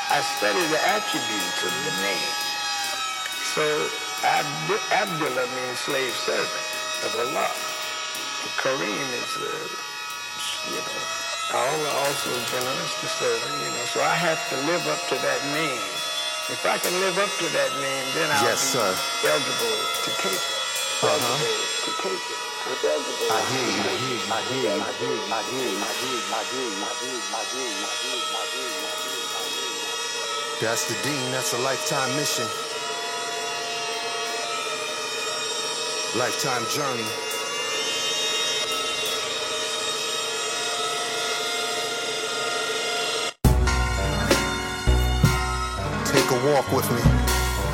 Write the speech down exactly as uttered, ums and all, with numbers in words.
I study the attributes of the name. So Abd- Abdullah means slave servant of Allah. And Kareem is, uh, you know, Allah also generous to servant, you know. So I have to live up to that name. If I can live up to that name, then I'll yes, be sir. eligible to take it. Uh-huh. Eligible to take it. I hear you, I hear you, I hear you, I hear you, I hear you, I hear you, I hear you, I hear you, I hear you, I hear you, I hear you. That's the Dean, that's a lifetime mission. Lifetime journey. Take a walk with me.